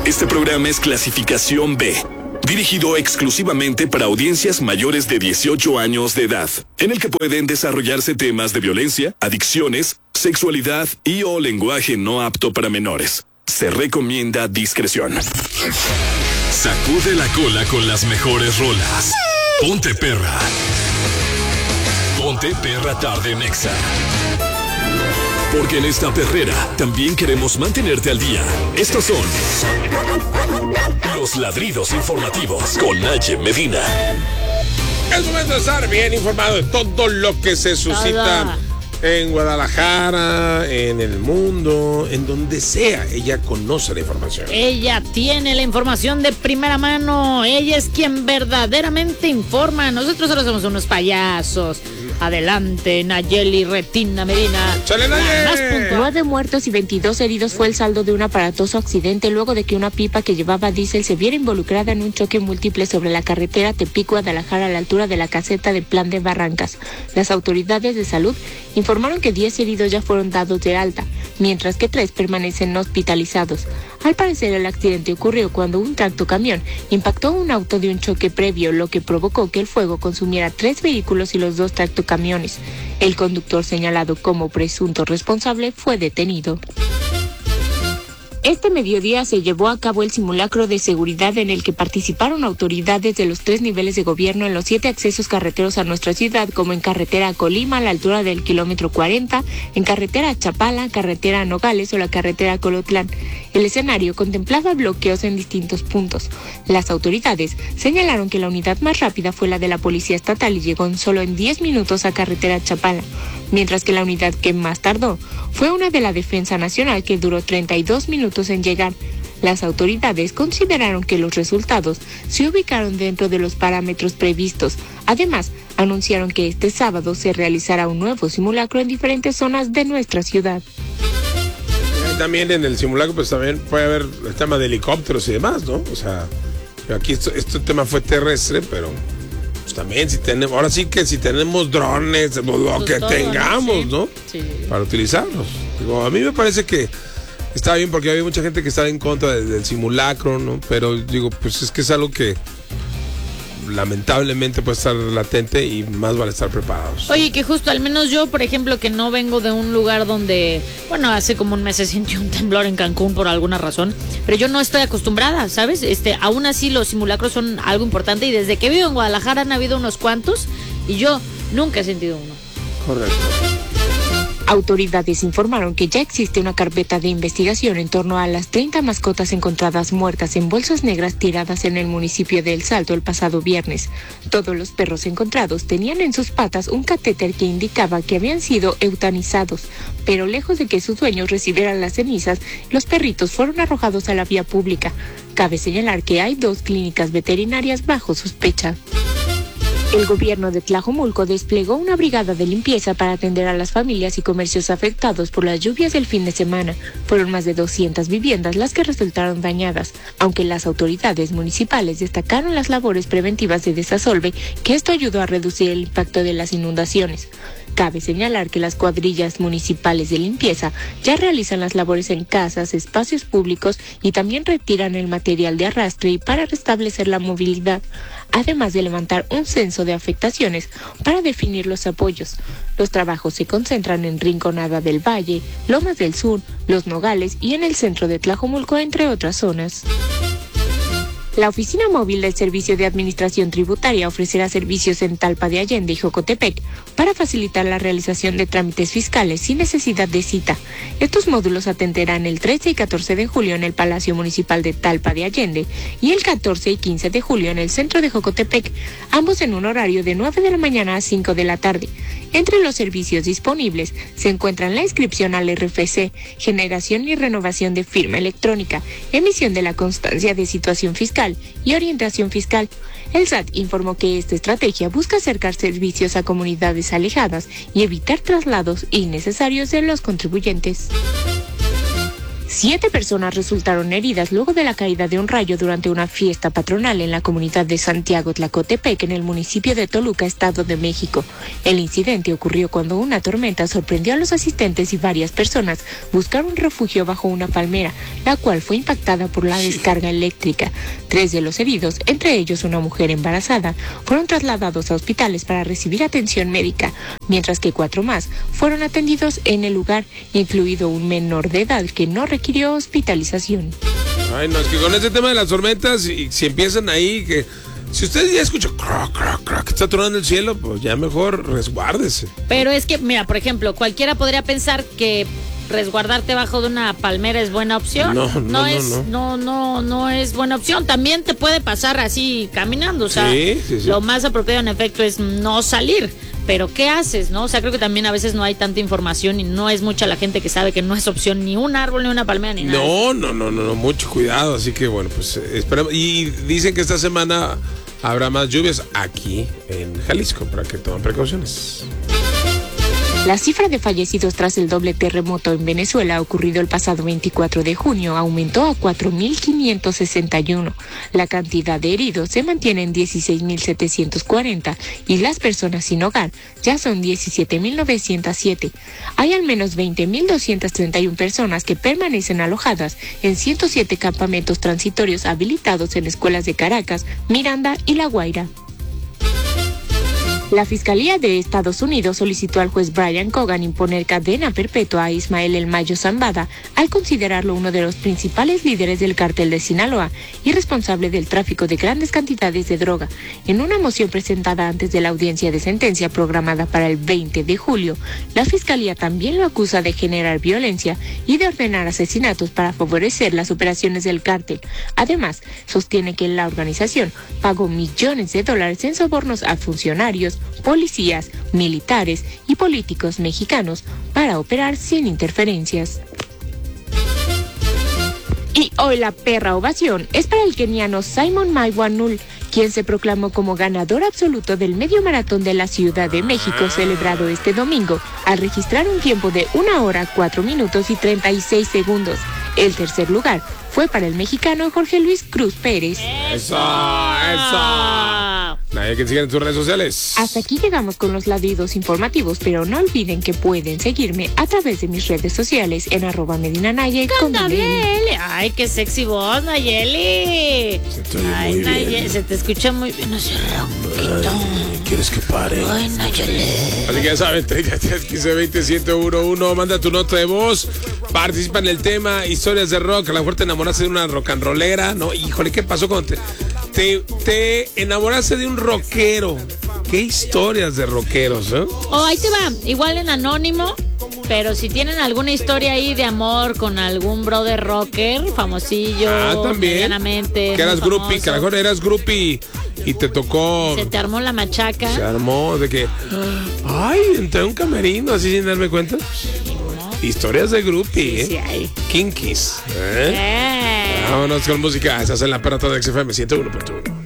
Este programa es clasificación B, dirigido exclusivamente para audiencias mayores de 18 años de edad, en el que pueden desarrollarse temas de violencia, adicciones, sexualidad y o lenguaje no apto para menores. Se recomienda discreción. Sacude la cola con las mejores rolas. Ponte perra. Ponte perra tarde en Exa. Porque en esta perrera también queremos mantenerte al día. Estos son los ladridos informativos con Naye Medina. Es momento de estar bien informado de todo lo que se suscita en Guadalajara, en el mundo, en donde sea. Ella conoce la información. Ella tiene la información de primera mano. Ella es quien verdaderamente informa. Nosotros solo somos unos payasos. Adelante, Nayeli Retina Medina. ¡Chale, Naye! 9 muertos y 22 heridos fue el saldo de un aparatoso accidente luego de que una pipa que llevaba diésel se viera involucrada en un choque múltiple sobre la carretera Tepic-Guadalajara a la altura de la caseta de Plan de Barrancas. Las autoridades de salud informaron que 10 heridos ya fueron dados de alta, mientras que 3 permanecen hospitalizados. Al parecer, el accidente ocurrió cuando un tractocamión impactó un auto de un choque previo, lo que provocó que el fuego consumiera 3 vehículos y los 2 tractocamiones. El conductor, señalado como presunto responsable, fue detenido. Este mediodía se llevó a cabo el simulacro de seguridad en el que participaron autoridades de los 3 niveles de gobierno en los 7 accesos carreteros a nuestra ciudad, como en carretera a Colima a la altura del kilómetro 40, en carretera a Chapala, carretera a Nogales o la carretera a Colotlán. El escenario contemplaba bloqueos en distintos puntos. Las autoridades señalaron que la unidad más rápida fue la de la Policía Estatal y llegó solo en 10 minutos a carretera a Chapala, mientras que la unidad que más tardó fue una de la Defensa Nacional que duró 32 minutos en llegar. Las autoridades consideraron que los resultados se ubicaron dentro de los parámetros previstos. Además, anunciaron que este sábado se realizará un nuevo simulacro en diferentes zonas de nuestra ciudad. También en el simulacro pues también puede haber el tema de helicópteros y demás, ¿no? O sea, aquí este tema fue terrestre, pero pues también si tenemos, ahora sí que si tenemos drones, lo que tengamos, ¿no? Sí. Para utilizarlos. Digo, a mí me parece que está bien porque había mucha gente que estaba en contra del simulacro, ¿no? Pero digo, pues es que es algo que lamentablemente puede estar latente y más vale estar preparados. Oye, que justo, al menos yo, por ejemplo, que no vengo de un lugar donde, bueno, hace como un mes se sintió un temblor en Cancún por alguna razón, pero yo no estoy acostumbrada, ¿sabes? Aún así los simulacros son algo importante y desde que vivo en Guadalajara han habido unos cuantos y yo nunca he sentido uno. Correcto. Autoridades informaron que ya existe una carpeta de investigación en torno a las 30 mascotas encontradas muertas en bolsas negras tiradas en el municipio de El Salto el pasado viernes. Todos los perros encontrados tenían en sus patas un catéter que indicaba que habían sido eutanizados, pero lejos de que sus dueños recibieran las cenizas, los perritos fueron arrojados a la vía pública. Cabe señalar que hay 2 clínicas veterinarias bajo sospecha. El gobierno de Tlajomulco desplegó una brigada de limpieza para atender a las familias y comercios afectados por las lluvias del fin de semana. Fueron más de 200 viviendas las que resultaron dañadas, aunque las autoridades municipales destacaron las labores preventivas de desasolve, que esto ayudó a reducir el impacto de las inundaciones. Cabe señalar que las cuadrillas municipales de limpieza ya realizan las labores en casas, espacios públicos y también retiran el material de arrastre y para restablecer la movilidad, además de levantar un censo de afectaciones para definir los apoyos. Los trabajos se concentran en Rinconada del Valle, Lomas del Sur, Los Nogales y en el centro de Tlajomulco, entre otras zonas. La Oficina Móvil del Servicio de Administración Tributaria ofrecerá servicios en Talpa de Allende y Jocotepec para facilitar la realización de trámites fiscales sin necesidad de cita. Estos módulos atenderán el 13 y 14 de julio en el Palacio Municipal de Talpa de Allende y el 14 y 15 de julio en el centro de Jocotepec, ambos en un horario de 9 de la mañana a 5 de la tarde. Entre los servicios disponibles se encuentran la inscripción al RFC, generación y renovación de firma electrónica, emisión de la constancia de situación fiscal y orientación fiscal. El SAT informó que esta estrategia busca acercar servicios a comunidades alejadas y evitar traslados innecesarios de los contribuyentes. 7 personas resultaron heridas luego de la caída de un rayo durante una fiesta patronal en la comunidad de Santiago Tlacotepec, en el municipio de Toluca, Estado de México. El incidente ocurrió cuando una tormenta sorprendió a los asistentes y varias personas buscaron refugio bajo una palmera, la cual fue impactada por la descarga eléctrica. 3 de los heridos, entre ellos una mujer embarazada, fueron trasladados a hospitales para recibir atención médica, mientras que 4 más fueron atendidos en el lugar, incluido un menor de edad que no requirió hospitalización. Ay, no, es que con ese tema de las tormentas, y si empiezan ahí, que si ustedes ya escuchan que está tronando el cielo, pues ya mejor resguárdese. Pero es que, mira, por ejemplo, cualquiera podría pensar que resguardarte bajo de una palmera es buena opción. No es buena opción. También te puede pasar así caminando, o sea, sí. Lo más apropiado en efecto es no salir. Pero ¿qué haces, no? O sea, creo que también a veces no hay tanta información y no es mucha la gente que sabe que no es opción ni un árbol, ni una palmera, ni nada. No, mucho cuidado. Así que bueno, pues esperamos. Y dicen que esta semana habrá más lluvias aquí en Jalisco para que tomen precauciones. La cifra de fallecidos tras el doble terremoto en Venezuela ocurrido el pasado 24 de junio aumentó a 4.561. La cantidad de heridos se mantiene en 16.740 y las personas sin hogar ya son 17.907. Hay al menos 20.231 personas que permanecen alojadas en 107 campamentos transitorios habilitados en escuelas de Caracas, Miranda y La Guaira. La Fiscalía de Estados Unidos solicitó al juez Brian Cogan imponer cadena perpetua a Ismael El Mayo Zambada al considerarlo uno de los principales líderes del cártel de Sinaloa y responsable del tráfico de grandes cantidades de droga. En una moción presentada antes de la audiencia de sentencia programada para el 20 de julio, la Fiscalía también lo acusa de generar violencia y de ordenar asesinatos para favorecer las operaciones del cártel. Además, sostiene que la organización pagó millones de dólares en sobornos a funcionarios, policías, militares y políticos mexicanos para operar sin interferencias. Y hoy la perra ovación es para el keniano Simon Maiwanul, quien se proclamó como ganador absoluto del medio maratón de la Ciudad de México celebrado este domingo, al registrar un tiempo de 1 hora, 4 minutos y 36 segundos. El tercer lugar fue para el mexicano Jorge Luis Cruz Pérez. ¡Eso! Nadie que sigan en sus redes sociales. Hasta aquí llegamos con los ladridos informativos, pero no olviden que pueden seguirme a través de mis redes sociales en @MedinaNayeli con Nayeli. Ay, qué sexy voz, Nayeli. Ay, Nayeli, se te escucha muy bien así ronquito. ¿Quieres que pare? Ay, Nayeli. Así que ya saben, 33 15 20 711, manda tu nota de voz, participa en el tema historias de rock. A lo mejor te enamoraste de una rock and rollera, ¿no? Híjole, ¿qué pasó cuando te enamoraste de un rockero? ¿Qué historias de rockeros, eh? Oh, ahí te va, igual en anónimo, pero si tienen alguna historia ahí de amor con algún brother rocker, famosillo, también. medianamente, que eras groupie, que a lo mejor eras groupie y te tocó. Se te armó la machaca. Se armó de que, ay, entré a un camerino así sin darme cuenta. Historias de groupie, Sí, hay. Kinkies. Vámonos con música. Estás en la perra de XFM 101.1.